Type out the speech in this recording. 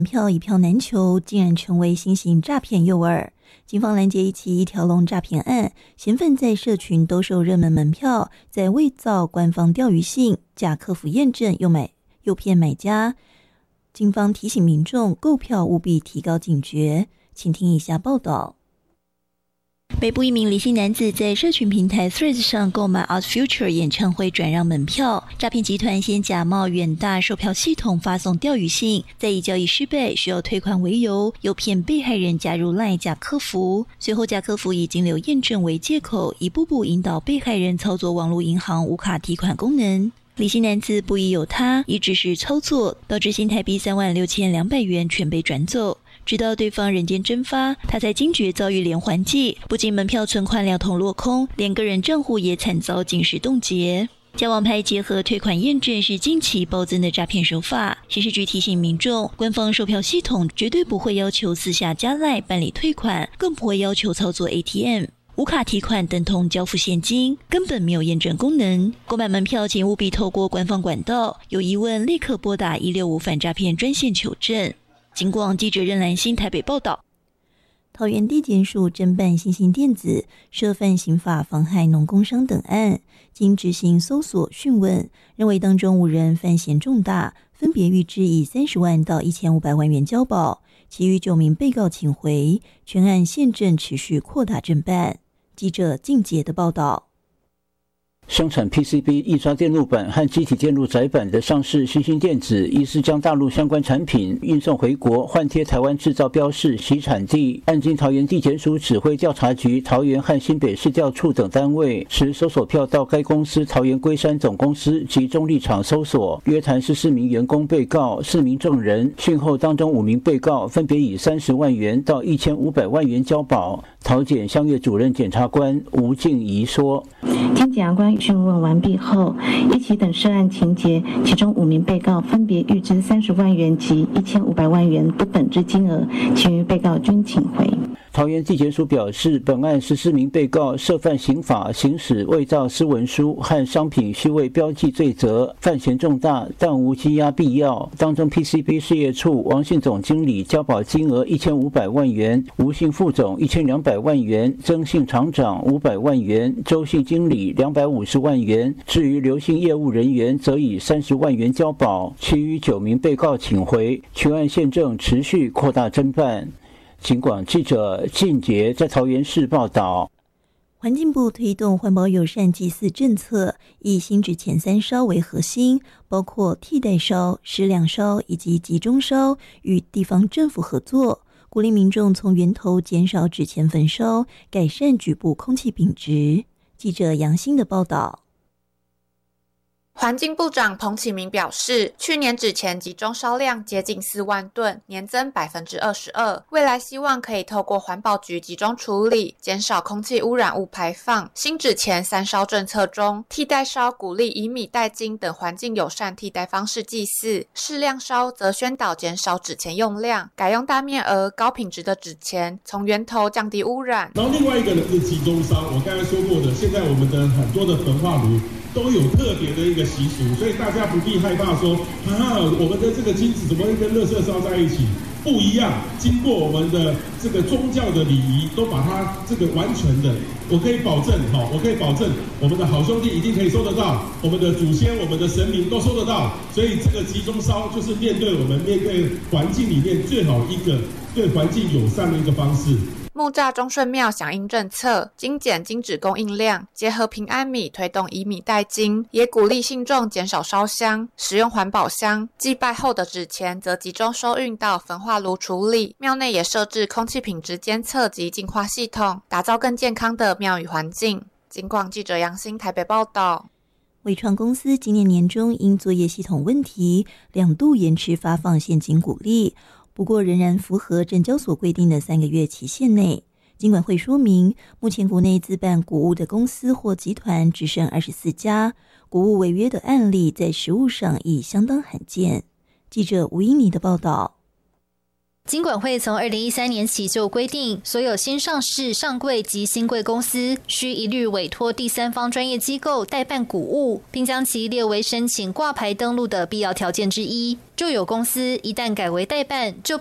票一票难求，竟然成为新型诈骗诱饵。警方拦截一起一条龙诈骗案，嫌犯在社群兜售热门门票，在伪造官方钓鱼信、假客服验证诱骗买家。警方提醒民众购票务必提高警觉。请听以下报道。北部一名李姓男子在社群平台 Threads 上购买 Art Future 演唱会转让门票，诈骗集团先假冒远大售票系统发送钓鱼信，再以交易失败需要退款为由，诱骗被害人加入 LINE 假客服，随后假客服以金流验证为借口，一步步引导被害人操作网络银行无卡提款功能。李姓男子不疑有他，以指示操作，导致新台币36200元全被转走。直到对方人间蒸发，他才惊觉遭遇连环计，不仅门票存款2通落空，连个人账户也惨遭警示冻结。假网拍结合退款验证是近期暴增的诈骗手法。刑事局提醒民众，官方售票系统绝对不会要求私下加赖办理退款，更不会要求操作 ATM。无卡提款等同交付现金，根本没有验证功能。购买门票请务必透过官方管道，有疑问立刻拨打165反诈骗专线求证。警广记者任兰心台北报道。桃园地检署侦办新兴电子涉犯刑法妨害农工商等案，经执行搜索讯问，认为当中5人犯嫌重大，分别预支以30万到1500万元交保，其余9名被告请回，全案现正持续扩大侦办。记者靳杰的报道。 生产 PCB 印刷电路板和机体电路载板的上市新兴电子，疑似将大陆相关产品运送回国，换贴台湾制造标示，洗产地。案经桃园地检署指挥调查局、桃园和新北市调处等单位持搜索票到该公司桃园龟山总公司及中立厂搜索，约谈14名员工被告、4名证人。讯后，当中5名被告分别以30万元到1500万元交保。桃检香月主任检察官吴静怡说：“ 经检察官讯问完毕后，依其等涉案情节，其中5名被告分别预支30万元及1500万元不等之金额，其余被告均请回。” 桃园地检署表示，本案14名被告涉犯刑法行使伪造私文书和商品虚伪标记罪责，犯嫌重大，但无羁押必要。当中 PCB 事业处王姓总经理交保金额1500万元，吴姓副总1200万元，曾姓厂长500万元，周姓经理250万元。至于刘姓业务人员，则以30万元交保，其余9名被告请回。全案现正持续扩大侦办。警广记者靳杰在桃园市报道。 环境部推动环保友善祭祀政策，以新制前3烧为核心，包括替代烧、适量烧以及集中烧，与地方政府合作，鼓励民众从源头减少纸钱焚烧，改善局部空气品质。记者杨欣的报道。 环境部长彭启明表示，去年纸钱集中烧量接近4万吨，年增22%。未来希望可以透过环保局集中处理，减少空气污染物排放。新纸钱3烧政策中，替代烧鼓励以米代金等环境友善替代方式祭祀，适量烧则宣导减少纸钱用量，改用大面额、高品质的纸钱，从源头降低污染。 然后另外一个呢是集中烧，我刚才说过的，现在我们的很多的焚化炉都有特别的一个习俗，所以大家不必害怕说我们的这个金子怎么会跟垃圾烧在一起？不一样，经过我们的这个宗教的礼仪，都把它这个完全的，我可以保证我们的好兄弟一定可以收得到，我们的祖先、我们的神明都收得到，所以这个集中烧就是面对环境里面最好一个对环境友善的一个方式。 木栅中顺庙响应政策，精简金纸供应量，结合平安米推动以米代金，也鼓励信众减少烧香，使用环保香。祭拜后的纸钱则集中收运到焚化炉处理。庙内也设置空气品质监测及净化系统，打造更健康的庙宇环境。警广记者杨欣台北报道。 伟创公司今年年中因作业系统问题2度延迟发放现金股利，不过仍然符合证交所规定的3个月期限内。金管会说明，目前国内自办股务的公司或集团只剩24家，股务违约的案例在实务上亦相当罕见。记者吴英妮的报道。 金管会从2013年起就规定，所有新上市、上柜及新柜公司需一律委托第三方专业机构代办股务，并将其列为申请挂牌登录的必要条件之一。就有公司一旦改为代办，就